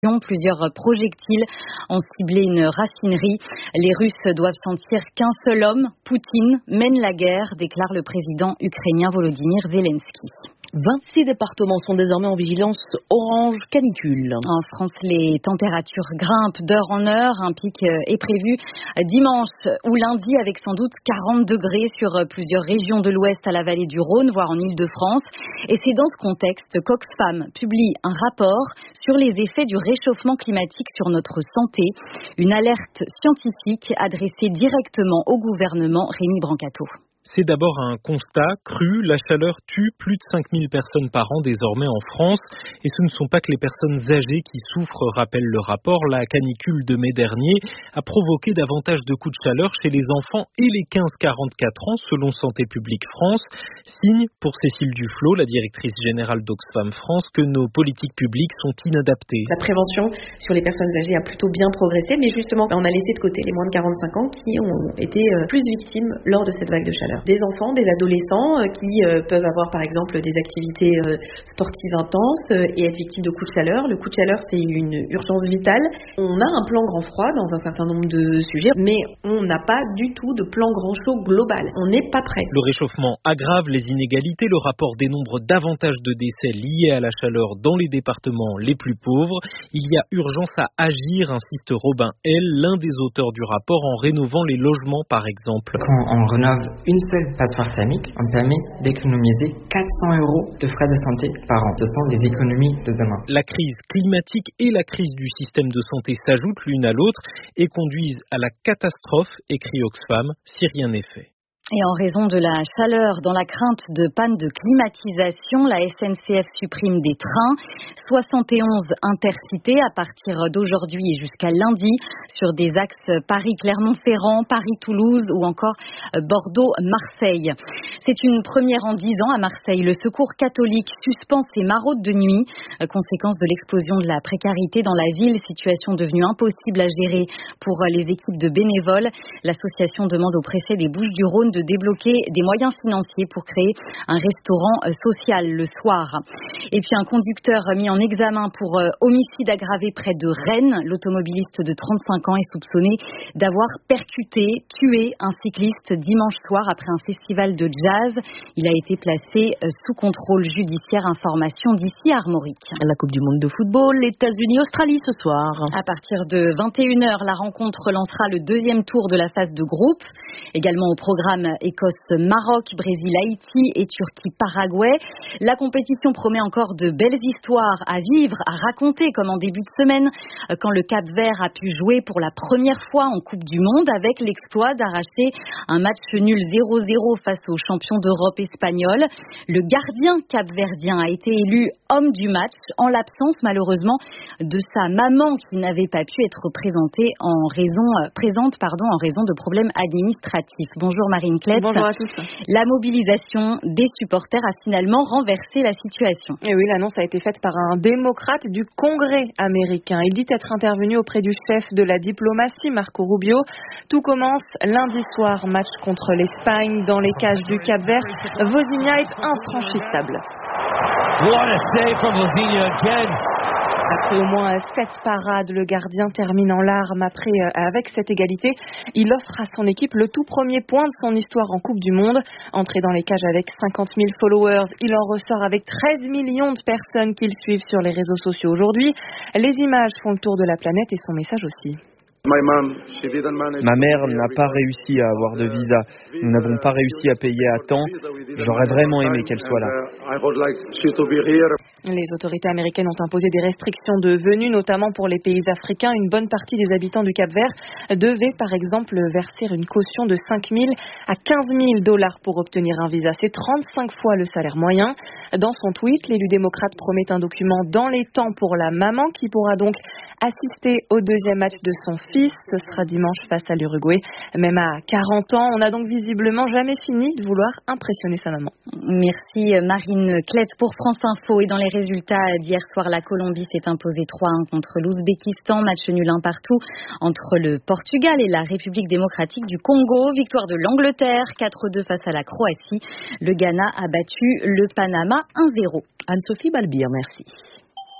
Plusieurs projectiles ont ciblé une raffinerie. Les Russes doivent sentir qu'un seul homme, Poutine, mène la guerre, déclare le président ukrainien Volodymyr Zelensky. 26 départements sont désormais en vigilance orange canicule. En France, les températures grimpent d'heure en heure. Un pic est prévu dimanche ou lundi avec sans doute 40 degrés sur plusieurs régions de l'Ouest à la vallée du Rhône, voire en Île-de-France. Et c'est dans ce contexte qu'Oxfam publie un rapport sur les effets du réchauffement climatique sur notre santé. Une alerte scientifique adressée directement au gouvernement. Rémi Brancato. C'est d'abord un constat cru, la chaleur tue plus de 5000 personnes par an désormais en France. Et ce ne sont pas que les personnes âgées qui souffrent, rappelle le rapport. La canicule de mai dernier a provoqué davantage de coups de chaleur chez les enfants et les 15-44 ans, selon Santé publique France. Signe pour Cécile Duflot, la directrice générale d'Oxfam France, que nos politiques publiques sont inadaptées. La prévention sur les personnes âgées a plutôt bien progressé, mais justement, on a laissé de côté les moins de 45 ans qui ont été plus victimes lors de cette vague de chaleur. Des enfants, des adolescents qui peuvent avoir par exemple des activités sportives intenses et être victimes de coups de chaleur. Le coup de chaleur, c'est une urgence vitale. On a un plan grand froid dans un certain nombre de sujets, mais on n'a pas du tout de plan grand chaud global. On n'est pas prêt. Le réchauffement aggrave les inégalités. Le rapport dénombre davantage de décès liés à la chaleur dans les départements les plus pauvres. Il y a urgence à agir, insiste Robin L., l'un des auteurs du rapport, en rénovant les logements par exemple. Quand on rénove une seule passoire thermique, on permet d'économiser 400 € de frais de santé par an. Ce sont des économies de demain. La crise climatique et la crise du système de santé s'ajoutent l'une à l'autre et conduisent à la catastrophe, écrit Oxfam, si rien n'est fait. Et en raison de la chaleur, dans la crainte de panne de climatisation, la SNCF supprime des trains, 71 intercités à partir d'aujourd'hui et jusqu'à lundi sur des axes Paris-Clermont-Ferrand, Paris-Toulouse ou encore Bordeaux-Marseille. C'est une première en 10 ans à Marseille. Le Secours catholique suspend ses maraudes de nuit, conséquence de l'explosion de la précarité dans la ville, situation devenue impossible à gérer pour les équipes de bénévoles. L'association demande au préfet des Bouches-du-Rhône de débloquer des moyens financiers pour créer un restaurant social le soir. Et puis un conducteur mis en examen pour homicide aggravé près de Rennes. L'automobiliste de 35 ans est soupçonné d'avoir percuté, tué un cycliste dimanche soir après un festival de jazz. Il a été placé sous contrôle judiciaire. Information d'ici Armorique. La Coupe du monde de football, les États-Unis-Australie ce soir. À partir de 21h, la rencontre lancera le deuxième tour de la phase de groupe. Également au programme Écosse-Maroc, Brésil-Haïti et Turquie-Paraguay. La compétition promet encore de belles histoires à vivre, à raconter, comme en début de semaine, quand le Cap-Vert a pu jouer pour la première fois en Coupe du Monde avec l'exploit d'arracher un match nul 0-0 face aux champions d'Europe espagnols. Le gardien capverdien a été élu homme du match en l'absence, malheureusement, de sa maman qui n'avait pas pu être présente en raison de problèmes administratifs. Bonjour Marine Klett. Bonjour à tous. La mobilisation des supporters a finalement renversé la situation. Et oui, l'annonce a été faite par un démocrate du Congrès américain. Il dit être intervenu auprès du chef de la diplomatie, Marco Rubio. Tout commence lundi soir, match contre l'Espagne dans les cages du Cap-Vert. Vozinha est infranchissable. What a save from Vozinha again. Après au moins 7 parades, le gardien termine en larmes. Avec cette égalité, il offre à son équipe le tout premier point de son histoire en Coupe du Monde. Entré dans les cages avec 50 000 followers, il en ressort avec 13 millions de personnes qui le suivent sur les réseaux sociaux aujourd'hui. Les images font le tour de la planète et son message aussi. Ma mère n'a pas réussi à avoir de visa. Nous n'avons pas réussi à payer à temps. J'aurais vraiment aimé qu'elle soit là. Les autorités américaines ont imposé des restrictions de venue, notamment pour les pays africains. Une bonne partie des habitants du Cap-Vert devaient, par exemple, verser une caution de 5 000 à 15 000 $ pour obtenir un visa. C'est 35 fois le salaire moyen. Dans son tweet, l'élu démocrate promet un document dans les temps pour la maman qui pourra donc assister au deuxième match de son fils. Ce sera dimanche face à l'Uruguay. Même à 40 ans, on n'a donc visiblement jamais fini de vouloir impressionner sa maman. Merci Marine Klett pour France Info. Et dans les résultats d'hier soir, la Colombie s'est imposée 3-1 contre l'Ouzbékistan. Match nul 1 partout entre le Portugal et la République démocratique du Congo. Victoire de l'Angleterre, 4-2 face à la Croatie. Le Ghana a battu le Panama 1-0. Anne-Sophie Balbir, merci.